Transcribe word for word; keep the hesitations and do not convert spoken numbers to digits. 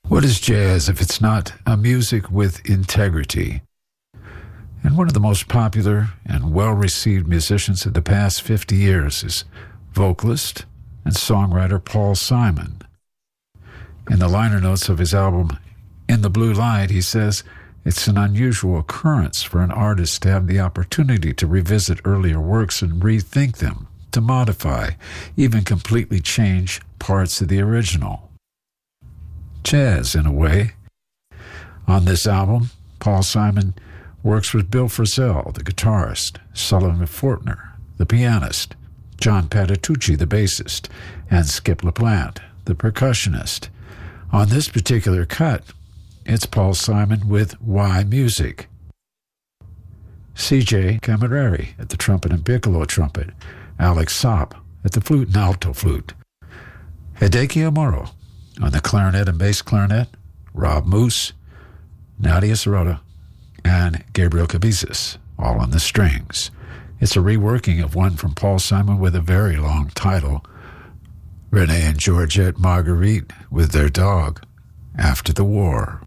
What is jazz if it's not a music with integrity? And one of the most popular and well-received musicians of the past fifty years is vocalist and songwriter Paul Simon. In the liner notes of his album, In the Blue Light, he says, it's an unusual occurrence for an artist to have the opportunity to revisit earlier works and rethink them, to modify, even completely change parts of the original. Jazz, in a way. On this album, Paul Simon works with Bill Frisell, the guitarist, Sullivan Fortner, the pianist, John Patitucci, the bassist, and Skip LaPlante, the percussionist. On this particular cut, it's Paul Simon with Why Music. C J Camilleri at the trumpet and piccolo trumpet, Alex Sopp at the flute and alto flute, Hideki Amuro on the clarinet and bass clarinet, Rob Moose, Nadia Sirota, and Gabriel Cabezas, all on the strings. It's a reworking of one from Paul Simon with a very long title, Renee and Georgette Marguerite with their dog, After the War.